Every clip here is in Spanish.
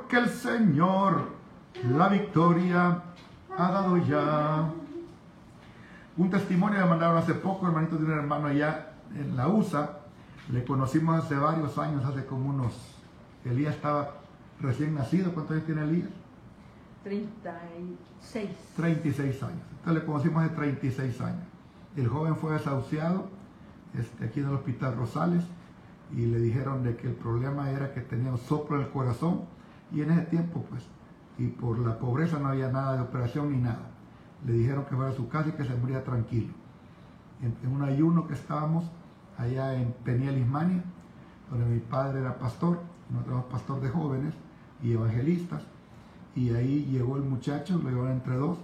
porque el Señor la victoria ha dado ya. Un testimonio le mandaron hace poco, hermanito, de un hermano allá en la USA. Le conocimos hace varios años, hace como unos... Elías estaba recién nacido. ¿Cuántos años tiene Elías? 36. 36 años. Entonces le conocimos hace 36 años. El joven fue desahuciado aquí en el Hospital Rosales y le dijeron de que el problema era que tenía un soplo en el corazón, y en ese tiempo pues, y por la pobreza no había nada de operación ni nada. Le dijeron que fuera a su casa y que se muriera tranquilo. En un ayuno que estábamos allá en Peniel, Ismania, donde mi padre era pastor, nosotros éramos pastor de jóvenes y evangelistas, y ahí llegó el muchacho, lo llevaron entre dos,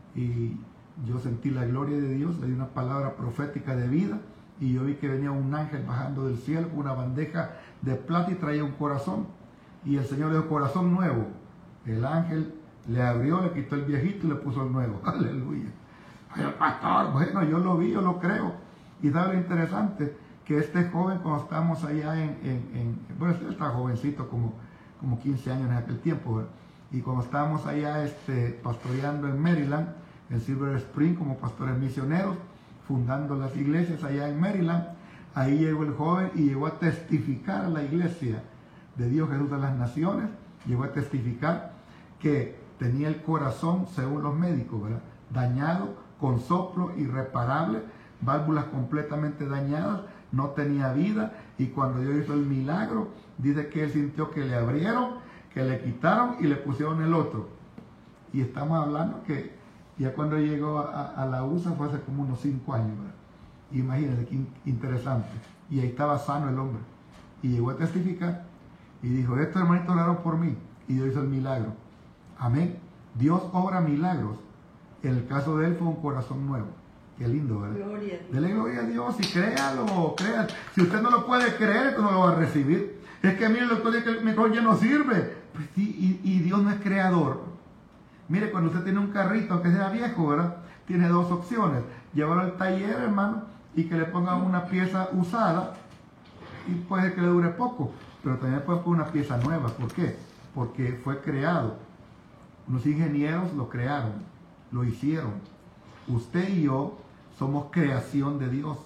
y yo sentí la gloria de Dios, le di una palabra profética de vida, y yo vi que venía un ángel bajando del cielo con una bandeja de plata y traía un corazón, y el Señor le dio corazón nuevo. El ángel le abrió, le quitó el viejito y le puso el nuevo. Aleluya. Ay, el pastor, bueno, yo lo vi, yo lo creo. Y da lo interesante, que este joven, cuando estábamos allá bueno, él estaba jovencito, como 15 años en aquel tiempo, ¿verdad? Y cuando estábamos allá pastoreando en Maryland, en Silver Spring, como pastores misioneros, fundando las iglesias allá en Maryland, ahí llegó el joven y llegó a testificar a la iglesia de Dios Jesús de las Naciones. Llegó a testificar que tenía el corazón, según los médicos, ¿verdad?, dañado, con soplo irreparable, válvulas completamente dañadas, no tenía vida, y cuando Dios hizo el milagro, dice que él sintió que le abrieron, que le quitaron y le pusieron el otro. Y estamos hablando que ya cuando llegó a la USA fue hace como unos 5 años, ¿verdad? Imagínense qué interesante. Y ahí estaba sano el hombre. Y llegó a testificar y dijo: estos hermanitos oraron por mí y Dios hizo el milagro. Amén. Dios obra milagros. En el caso de él fue un corazón nuevo. Qué lindo, ¿verdad? Gloria a Dios. Dele gloria a Dios y créalo, créalo. Si usted no lo puede creer, entonces no lo va a recibir. Es que mire, el doctor dice que el micrófono ya no sirve. Pues sí, y Dios no es creador. Mire, cuando usted tiene un carrito, aunque sea viejo, ¿verdad?, tiene dos opciones: llevarlo al taller, hermano, y que le pongan una pieza usada, y puede que le dure poco, pero también puede poner una pieza nueva. ¿Por qué? Porque fue creado. Unos ingenieros lo crearon, lo hicieron. Usted y yo somos creación de Dios.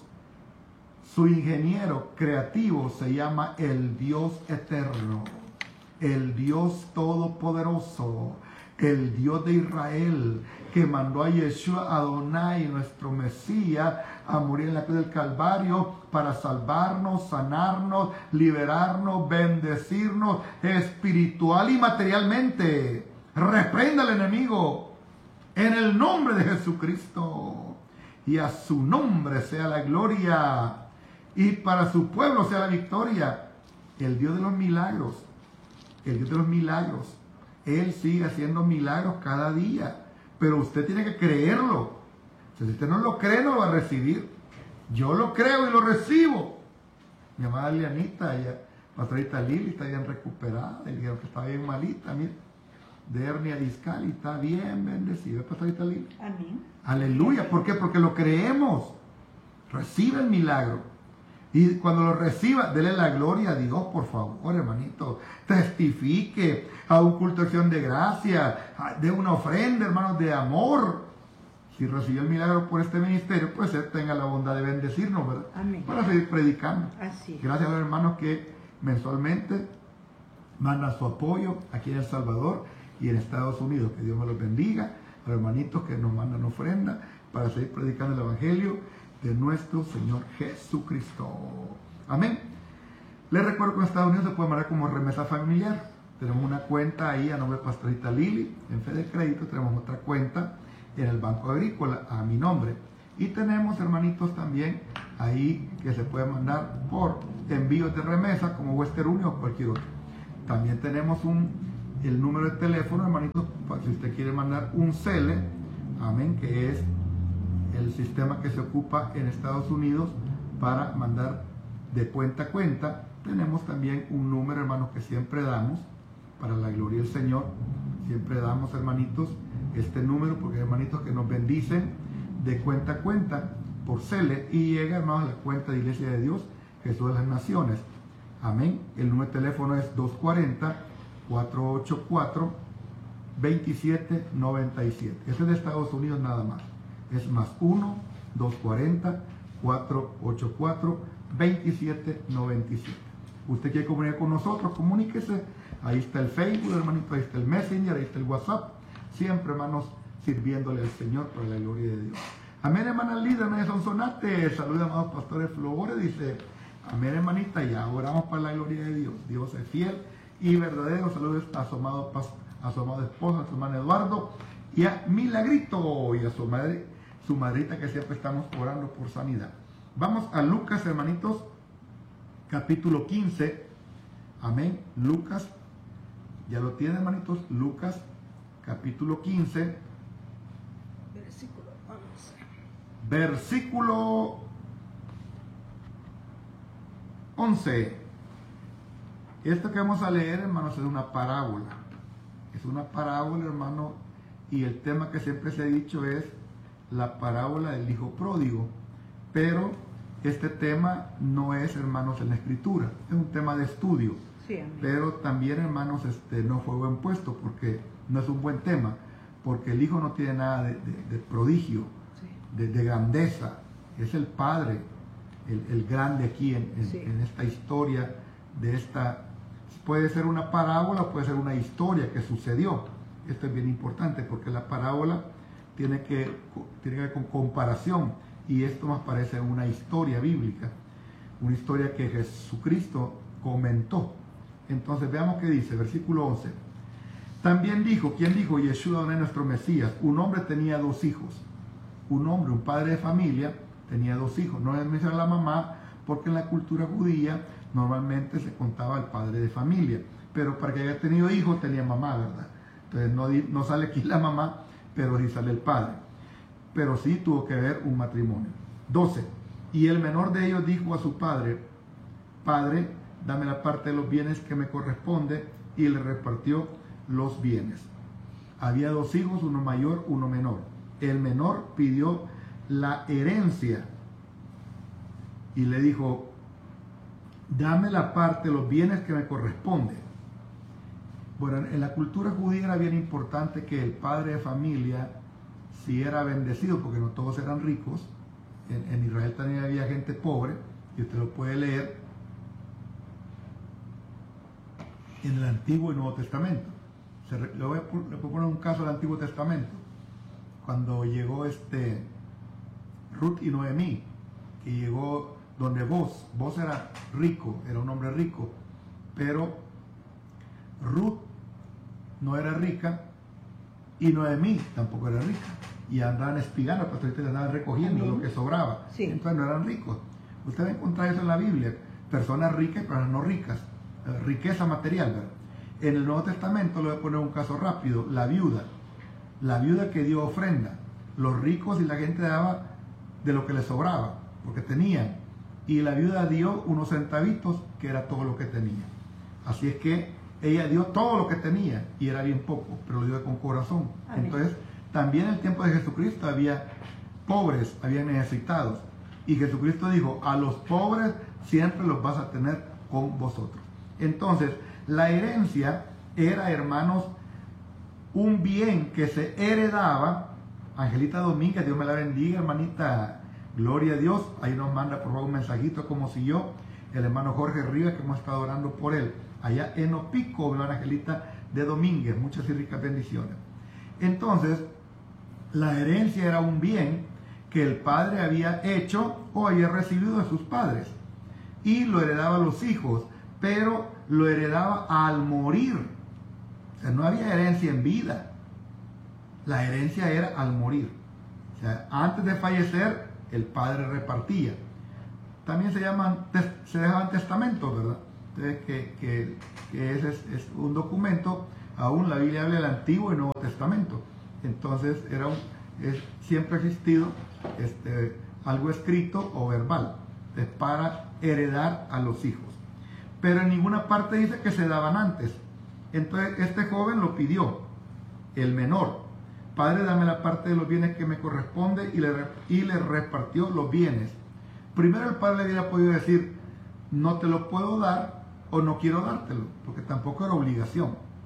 Su ingeniero creativo se llama el Dios eterno, el Dios todopoderoso, el Dios de Israel, que mandó a Yeshua Adonai, nuestro Mesías, a morir en la cruz del Calvario para salvarnos, sanarnos, liberarnos, bendecirnos espiritual y materialmente. Reprenda al enemigo en el nombre de Jesucristo, y a su nombre sea la gloria, y para su pueblo sea la victoria. El Dios de los milagros, el Dios de los milagros, Él sigue haciendo milagros cada día, pero usted tiene que creerlo. Si usted no lo cree, no lo va a recibir. Yo lo creo y lo recibo. Mi amada Lianita, pastorita Lili, está bien recuperada, le dijeron que estaba bien malita, mire, de hernia discal, y está bien bendecida, pastorita Lili. Amén. Aleluya. ¿Por qué? Porque lo creemos. Recibe el milagro. Y cuando lo reciba, dele la gloria a Dios, por favor, hermanito. Testifique a un culto de acción de gracia, de una ofrenda, hermanos, de amor. Si recibió el milagro por este ministerio, pues Él tenga la bondad de bendecirnos, ¿verdad? Amén. Para seguir predicando. Así es. Gracias a los hermanos que mensualmente mandan su apoyo aquí en El Salvador y en Estados Unidos. Que Dios me los bendiga. A los hermanitos que nos mandan ofrenda para seguir predicando el Evangelio de nuestro Señor Jesucristo. Amén. Les recuerdo que en Estados Unidos se puede mandar como remesa familiar. Tenemos una cuenta ahí a nombre de pastorita Lili en Fede Crédito. Tenemos otra cuenta en el Banco Agrícola a mi nombre. Y tenemos, hermanitos, también ahí que se puede mandar por envíos de remesa como Western Union o cualquier otro. También tenemos el número de teléfono, hermanitos, para si usted quiere mandar un CELE, amén, que es el sistema que se ocupa en Estados Unidos para mandar de cuenta a cuenta. Tenemos también un número, hermanos, que siempre damos para la gloria del Señor. Siempre damos, hermanitos, este número, porque hay hermanitos que nos bendicen de cuenta a cuenta por CELE y llega, hermanos, a la cuenta de Iglesia de Dios Jesús de las Naciones. Amén. El número de teléfono es 484-2797. Este es de Estados Unidos nada más. Es más 1-240-484-2797. Usted quiere comunicar con nosotros, comuníquese. Ahí está el Facebook, hermanito, ahí está el Messenger, ahí está el WhatsApp. Siempre, hermanos, sirviéndole al Señor para la gloria de Dios. Amén, hermana líder, hermana Sonsonate. Saluda, amados pastores Flores, dice. Amén, hermanita, ya oramos para la gloria de Dios. Dios es fiel y verdadero. Saludos a su amado esposo, a su hermano Eduardo, y a Milagrito, y a su madrita, que siempre estamos orando por sanidad. Vamos a Lucas, hermanitos, capítulo 15. Amén. Lucas, ya lo tiene, hermanitos. Lucas, capítulo 15. Versículo 11. Esto que vamos a leer, hermanos, es una parábola. Es una parábola, hermano, y el tema que siempre se ha dicho es la parábola del hijo pródigo. Pero este tema no es, hermanos, en la escritura. Es un tema de estudio. Sí, pero también, hermanos, no fue buen puesto, porque no es un buen tema, porque el hijo no tiene nada de prodigio, sí, de grandeza. Es el padre el grande aquí en esta historia de esta. Puede ser una parábola, puede ser una historia que sucedió. Esto es bien importante, porque la parábola tiene que ver con comparación, y esto más parece una historia bíblica, una historia que Jesucristo comentó. Entonces veamos qué dice, versículo 11. También dijo, ¿quién dijo? Yeshua, nuestro Mesías. Un hombre tenía dos hijos. Un hombre, un padre de familia, tenía dos hijos. No es mencionar la mamá, porque en la cultura judía normalmente se contaba al padre de familia. Pero para que haya tenido hijos tenía mamá, ¿verdad? Entonces no sale aquí la mamá, pero sí sale el padre. Pero sí tuvo que haber un matrimonio. 12. Y el menor de ellos dijo a su padre, Padre, dame la parte de los bienes que me corresponde, y le repartió los bienes. Había dos hijos, uno mayor, uno menor. El menor pidió la herencia y le dijo, dame la parte de los bienes que me corresponde. Bueno, en la cultura judía era bien importante que el padre de familia, si era bendecido, porque no todos eran ricos, en Israel también había gente pobre, y usted lo puede leer en el Antiguo y Nuevo Testamento. Le voy a poner un caso del Antiguo Testamento. Cuando llegó Ruth y Noemí, que llegó donde Boaz era rico, era un hombre rico, pero Ruth no era rica y Noemí tampoco era rica, y andaban espigando, pero ustedes andaban recogiendo lo que sobraba. Sí. Entonces no eran ricos. Usted va a encontrar eso en la Biblia, personas ricas y personas no ricas, riqueza material, ¿verdad? En el Nuevo Testamento le voy a poner un caso rápido, la viuda que dio ofrenda. Los ricos y la gente daba de lo que les sobraba, porque tenían, y la viuda dio unos centavitos, que era todo lo que tenía. Así es que ella dio todo lo que tenía, y era bien poco, pero lo dio con corazón. Amén. Entonces, también en el tiempo de Jesucristo había pobres, había necesitados, y Jesucristo dijo, a los pobres siempre los vas a tener con vosotros. Entonces, la herencia era, hermanos, un bien que se heredaba. Angelita Domínguez, Dios me la bendiga, hermanita, gloria a Dios. Ahí nos manda por favor un mensajito, como si yo, el hermano Jorge Rivas, que hemos estado orando por él, allá en Opico, la Angelita de Domínguez, muchas y ricas bendiciones. Entonces, la herencia era un bien que el padre había hecho o había recibido de sus padres, y lo heredaba a los hijos, pero lo heredaba al morir. O sea, no había herencia en vida. La herencia era al morir. O sea, antes de fallecer, el padre repartía. También se dejaban testamentos, ¿verdad? Entonces, que ese es un documento, aún la Biblia habla del Antiguo y Nuevo Testamento. Entonces, siempre ha existido algo escrito o verbal para heredar a los hijos. Pero en ninguna parte dice que se daban antes. Entonces este joven lo pidió, el menor. Padre, dame la parte de los bienes que me corresponde, y le repartió los bienes. Primero el padre le hubiera podido decir, no te lo puedo dar o no quiero dártelo, porque tampoco era obligación.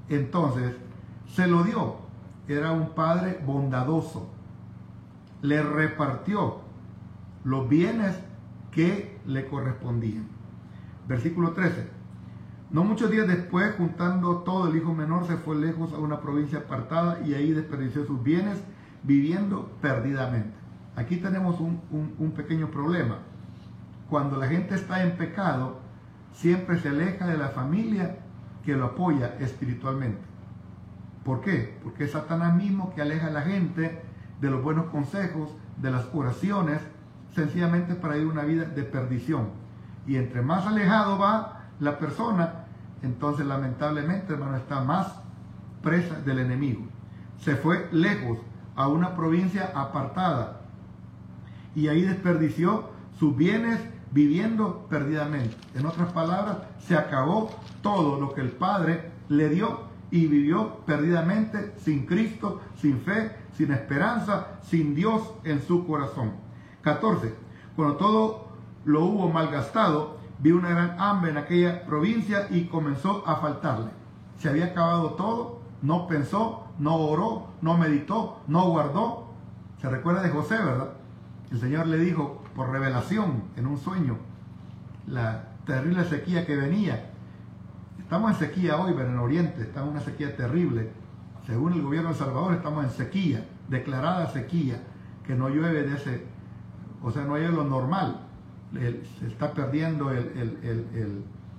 Entonces, se lo dio. Era un padre bondadoso. Le repartió los bienes que le correspondían. Versículo 13. No muchos días después, juntando todo, el hijo menor se fue lejos a una provincia apartada y ahí desperdició sus bienes, viviendo perdidamente. Aquí tenemos un pequeño problema. Cuando la gente está en pecado, siempre se aleja de la familia que lo apoya espiritualmente. ¿Por qué? Porque es Satanás mismo que aleja a la gente de los buenos consejos, de las oraciones, sencillamente para ir a una vida de perdición. Y entre más alejado va la persona, entonces lamentablemente, hermano, está más presa del enemigo. Se fue lejos a una provincia apartada y ahí desperdició sus bienes viviendo perdidamente. En otras palabras, se acabó todo lo que el Padre le dio y vivió perdidamente, sin Cristo, sin fe, sin esperanza, sin Dios en su corazón. 14. Cuando todo lo hubo malgastado, vi una gran hambre en aquella provincia y comenzó a faltarle. Se había acabado todo, no pensó, no oró, no meditó, no guardó. Se recuerda de José, ¿verdad? El Señor le dijo por revelación en un sueño la terrible sequía que venía. Estamos en sequía hoy, pero en Oriente estamos en una sequía terrible. Según el gobierno de El Salvador, estamos en sequía, declarada sequía, que no llueve no llueve lo normal. Se está perdiendo el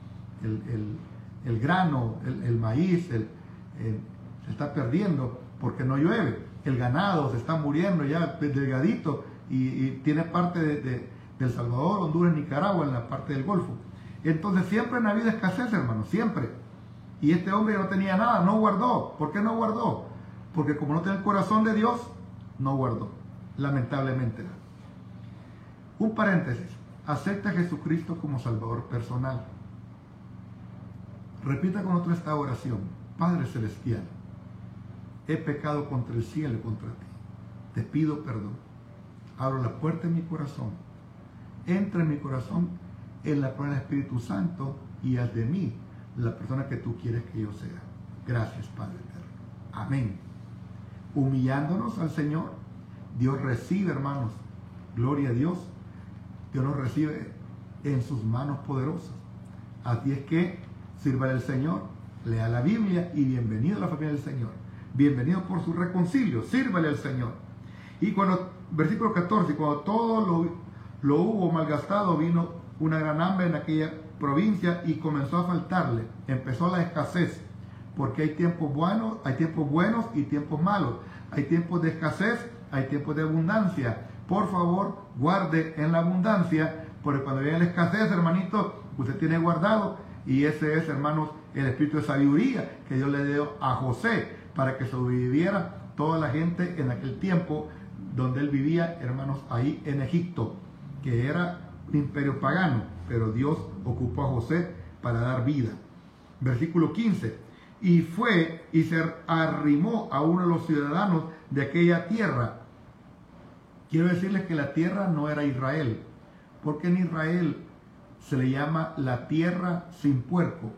grano, el maíz, se está perdiendo porque no llueve. El ganado se está muriendo ya delgadito y tiene parte de El Salvador, Honduras, Nicaragua, en la parte del Golfo. Entonces siempre ha habido escasez, hermano, siempre. Y este hombre no tenía nada, no guardó. ¿Por qué no guardó? Porque como no tiene el corazón de Dios, no guardó, lamentablemente. Un paréntesis. Acepta a Jesucristo como Salvador personal. Repita con otro esta oración. Padre Celestial, he pecado contra el cielo y contra ti. Te pido perdón. Abro la puerta de mi corazón. Entra en mi corazón en la prueba del Espíritu Santo y haz de mí la persona que tú quieres que yo sea. Gracias, Padre eterno. Amén. Humillándonos al Señor, Dios recibe, hermanos, gloria a Dios. Dios nos recibe en sus manos poderosas. Así es que sirva al Señor, lea la Biblia y bienvenido a la familia del Señor. Bienvenido por su reconcilio, sírvale al Señor. Y versículo 14, cuando todo lo hubo malgastado, vino una gran hambre en aquella provincia y comenzó a faltarle. Empezó la escasez, porque hay tiempos buenos y tiempos malos. Hay tiempos de escasez, hay tiempos de abundancia. Por favor, guarde en la abundancia, porque cuando viene la escasez, hermanito, usted tiene guardado, y ese es, hermanos, el espíritu de sabiduría que Dios le dio a José para que sobreviviera toda la gente en aquel tiempo donde él vivía, hermanos, ahí en Egipto, que era un imperio pagano, pero Dios ocupó a José para dar vida. Versículo 15. Y fue y se arrimó a uno de los ciudadanos de aquella tierra. Quiero decirles que la tierra no era Israel, porque en Israel se le llama la tierra sin puerco.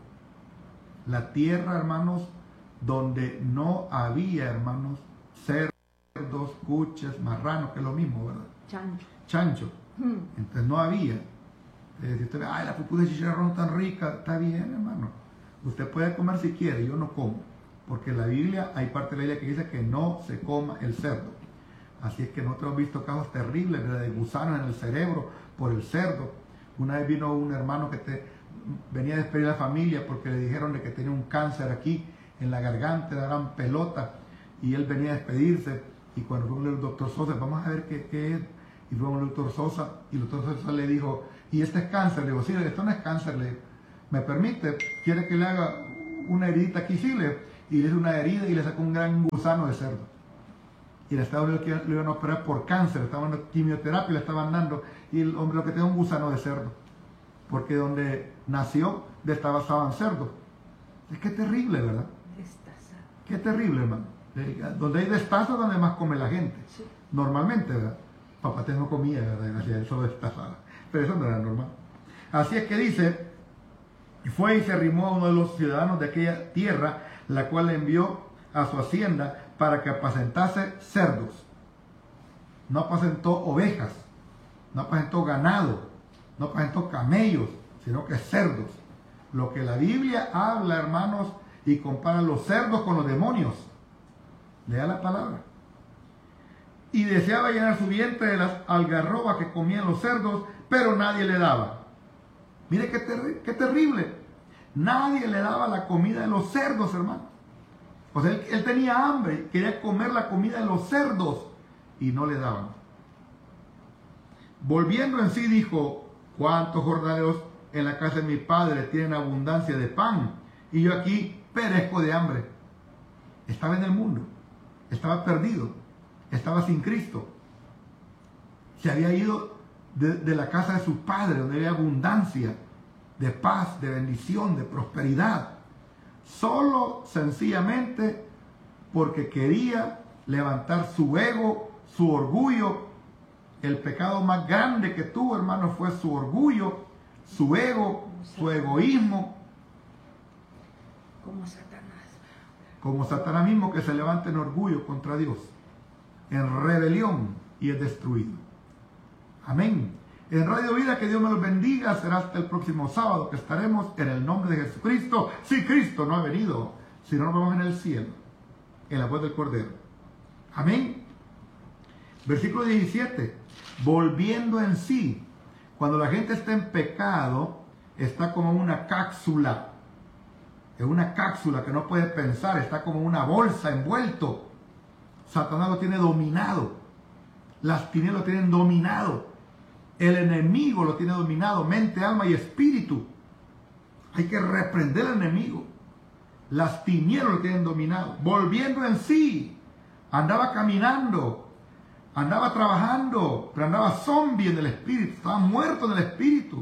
La tierra, hermanos, donde no había, hermanos, cerdos, cuches, marranos, que es lo mismo, ¿verdad? Chancho. Entonces no había. Si usted ve, ay, la pupusa de chicharrón tan rica, está bien, hermano. Usted puede comer si quiere, yo no como. Porque en la Biblia, hay parte de la Biblia que dice que no se coma el cerdo. Así es que nosotros hemos visto casos terribles, ¿verdad?, de gusanos en el cerebro por el cerdo. Una vez vino un hermano que venía a despedir a la familia porque le dijeron de que tenía un cáncer aquí en la garganta, la gran pelota, y él venía a despedirse. Y cuando fue el doctor Sosa, vamos a ver qué es. Y fue el doctor Sosa, y el doctor Sosa le dijo, ¿y este es cáncer? Le digo, sí, esto no es cáncer. Le digo, ¿me permite? ¿Quiere que le haga una heridita aquí? Sí, y le hizo una herida y le sacó un gran gusano de cerdo. Y el Estado le iban a operar por cáncer, estaban dando quimioterapia, le estaban dando, y el hombre lo que tenía un gusano de cerdo, porque donde nació destazaban cerdo. Es que terrible, ¿verdad? Destazado. Qué terrible, hermano. Donde hay destazo, donde más come la gente. Sí. Normalmente, ¿verdad? Papá no comía, ¿verdad? Hacía eso destazada. Pero eso no era normal. Así es que dice, Y fue y se arrimó a uno de los ciudadanos de aquella tierra, la cual le envió a su hacienda para que apacentase cerdos. No apacentó ovejas, no apacentó ganado, no apacentó camellos, sino que cerdos. Lo que la Biblia habla, hermanos, y compara los cerdos con los demonios. Lea la palabra. Y deseaba llenar su vientre de las algarrobas que comían los cerdos, pero nadie le daba. Mire qué terrible. Nadie le daba la comida de los cerdos, hermano. O sea, él tenía hambre, quería comer la comida de los cerdos y no le daban. Volviendo en sí dijo: ¿cuántos jornaleros en la casa de mi padre tienen abundancia de pan? Y yo aquí perezco de hambre. Estaba en el mundo, estaba perdido, estaba sin Cristo. Se había ido de la casa de su padre, donde había abundancia de paz, de bendición, de prosperidad. Solo sencillamente porque quería levantar su ego, su orgullo. El pecado más grande que tuvo, hermano, fue su orgullo, su ego, su egoísmo. Como Satanás. Como Satanás mismo, que se levanta en orgullo contra Dios, en rebelión, y es destruido. Amén. En Radio Vida, que Dios me los bendiga. Será hasta el próximo sábado que estaremos en el nombre de Jesucristo. Si Cristo no ha venido, si no nos vemos en el cielo, en la voz del Cordero. Amén. Versículo 17. Volviendo en sí. Cuando la gente está en pecado, está como una cápsula. Es una cápsula que no puede pensar, está como una bolsa envuelto. Satanás lo tiene dominado. Las tinieblas lo tienen dominado. El enemigo lo tiene dominado, mente, alma y espíritu. Hay que reprender al enemigo. Las tinieblas lo tienen dominado. Volviendo en sí, andaba caminando, andaba trabajando, pero andaba zombie en el espíritu, estaba muerto en el espíritu.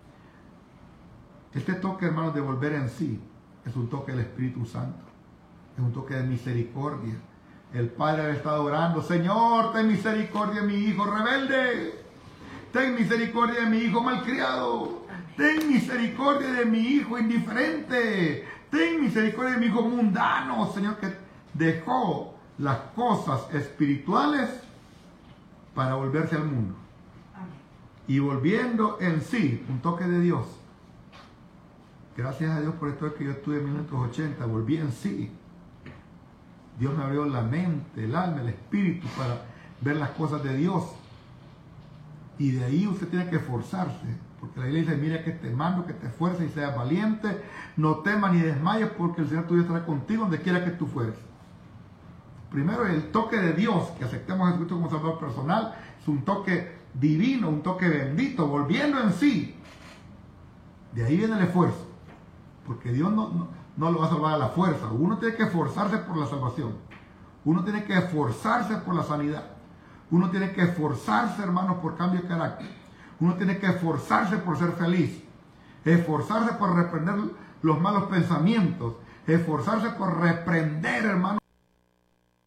Este toque, hermanos, de volver en sí, es un toque del Espíritu Santo. Es un toque de misericordia. El Padre había estado orando: Señor, ten misericordia de mi hijo rebelde. Ten misericordia de mi hijo malcriado. Ten misericordia de mi hijo indiferente. Ten misericordia de mi hijo mundano, Señor, que dejó las cosas espirituales para volverse al mundo. Y volviendo en sí, un toque de Dios. Gracias a Dios por esto que yo estuve en 1980, volví en sí. Dios me abrió la mente, el alma, el espíritu para ver las cosas de Dios. Y de ahí usted tiene que esforzarse, porque la iglesia dice: mira que te mando que te esfuerces y seas valiente, no temas ni desmayes, porque el Señor tuyo estará contigo donde quiera que tú fueres. Primero, el toque de Dios, que aceptemos a Jesucristo como Salvador personal, es un toque divino, un toque bendito, volviendo en sí. De ahí viene el esfuerzo, porque Dios no lo va a salvar a la fuerza. Uno tiene que esforzarse por la salvación, uno tiene que esforzarse por la sanidad. Uno tiene que esforzarse, hermanos, por cambio de carácter. Uno tiene que esforzarse por ser feliz. Esforzarse por reprender los malos pensamientos. Esforzarse por reprender, hermanos,